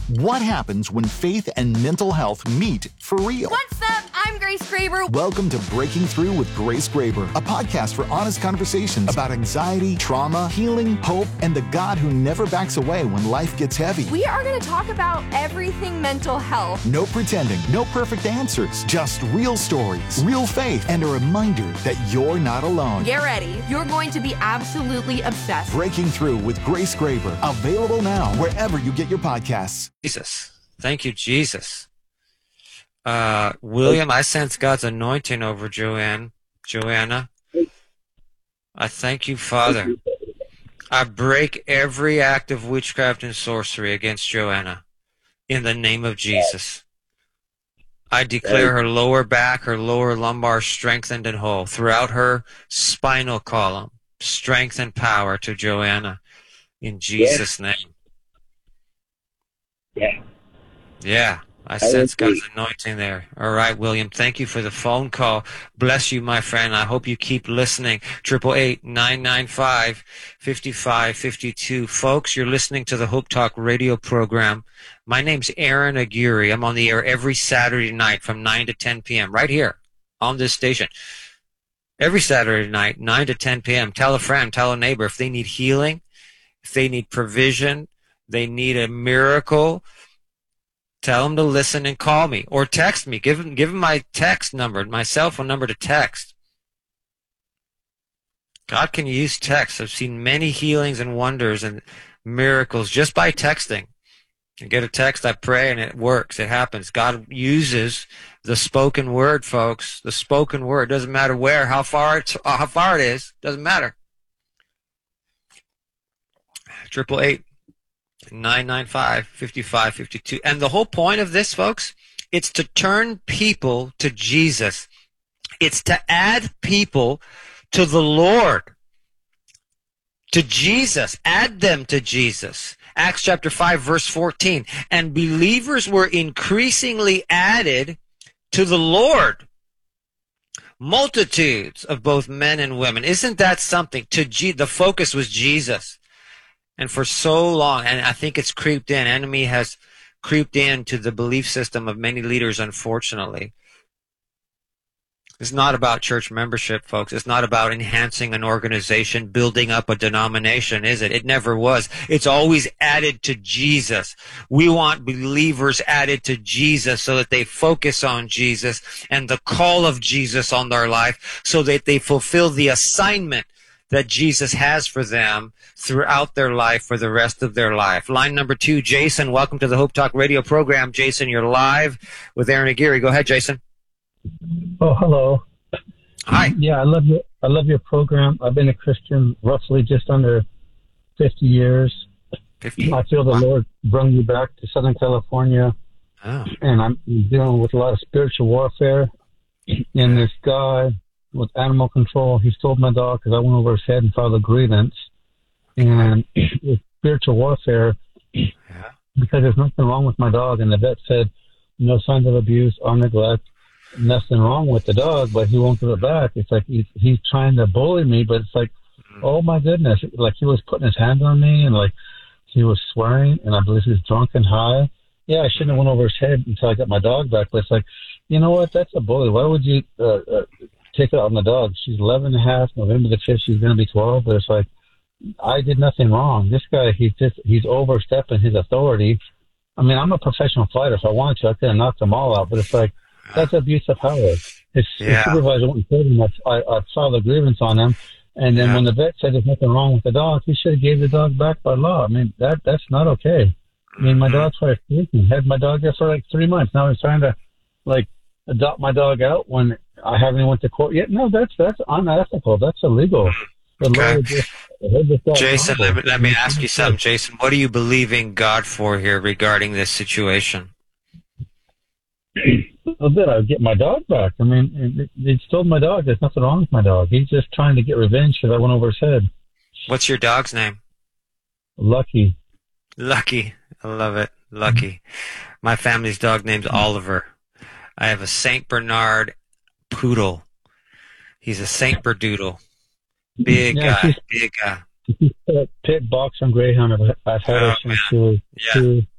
What happens when faith and mental health meet for real? What's up? I'm Grace Graber. Welcome to Breaking Through with Grace Graber, a podcast for honest conversations about anxiety, trauma, healing, hope, and the God who never backs away when life gets heavy. We are going to talk about everything mental health. No pretending, no perfect answers, just real stories, real faith, and a reminder that you're not alone. Get ready. You're going to be absolutely obsessed. Breaking Through with Grace Graber, available now wherever you get your podcasts. Jesus. Thank you, Jesus. William, I sense God's anointing over Joanna. I thank you, Father. I break every act of witchcraft and sorcery against Joanna in the name of Jesus. I declare her lower back, her lower lumbar strengthened and whole. Throughout her spinal column, strength and power to Joanna in Jesus' name. Yeah, I sense God's anointing there. All right, William, thank you for the phone call. Bless you, my friend. I hope you keep listening. 888-995-5552. Folks, you're listening to the Hope Talk radio program. My name's Aaron Aguirre. I'm on the air every Saturday night from 9 to 10 p.m. right here on this station. Every Saturday night, 9 to 10 p.m. Tell a friend, tell a neighbor if they need healing, if they need provision, they need a miracle. Tell them to listen and call me or text me. Give them my text number, my cell phone number to text. God can use text. I've seen many healings and wonders and miracles just by texting. I get a text, I pray, and it works. It happens. God uses the spoken word, folks. The spoken word. Doesn't matter where, how far it is. Doesn't matter. 888-995-5552. And the whole point of this, folks, it's to turn people to Jesus. It's to add people to the Lord, to Jesus. Add them to Jesus. Acts chapter 5, verse 14. And believers were increasingly added to the Lord. Multitudes of both men and women. Isn't that something? The focus was Jesus. And for so long, and I think it's creeped in, enemy has creeped into the belief system of many leaders, unfortunately. It's not about church membership, folks. It's not about enhancing an organization, building up a denomination, is it? It never was. It's always added to Jesus. We want believers added to Jesus so that they focus on Jesus and the call of Jesus on their life so that they fulfill the assignment that Jesus has for them throughout their life for the rest of their life. Line number 2, Jason, welcome to the Hope Talk radio program. Jason, you're live with Aaron Aguirre. Go ahead, Jason. Oh, hello. Hi. Yeah, I love your program. I've been a Christian roughly just under 50 years. 50? I feel the Lord brought me back to Southern California, and I'm dealing with a lot of spiritual warfare. And this guy with animal control, he stole my dog because I went over his head and filed a grievance. And with spiritual warfare, because there's nothing wrong with my dog, and the vet said no signs of abuse or neglect, nothing wrong with the dog, but he won't give it back. It's like he's trying to bully me, but it's like, oh my goodness, like he was putting his hands on me and like he was swearing, and I believe he was drunk and high. Yeah, I shouldn't have went over his head until I got my dog back, but it's like, you know what, that's a bully. Why would you take it on the dog? She's 11 and a half. November the 5th, she's going to be 12. But it's like, I did nothing wrong. This guy, he's overstepping his authority. I mean, I'm a professional fighter. If I wanted to, I could have knocked them all out. But it's like, that's abuse of power. His supervisor went and told him I filed a grievance on him. And then when the vet said there's nothing wrong with the dog, he should have gave the dog back by law. I mean, that's not okay. I mean, my dog's for had my dog there for like 3 months. Now he's trying to like adopt my dog out when I haven't even went to court yet. No, that's unethical. That's illegal. Okay. Jason, let me ask you something. Jason, what are you believing God for here regarding this situation? Well, that I'd get my dog back. I mean, they stole my dog. There's nothing wrong with my dog. He's just trying to get revenge because I went over his head. What's your dog's name? Lucky. Lucky. I love it. Lucky. My family's dog name's Oliver. I have a St. Bernard poodle. He's a St. Berdoodle. Big guy. Pit box and greyhound. I've had her since she was 2.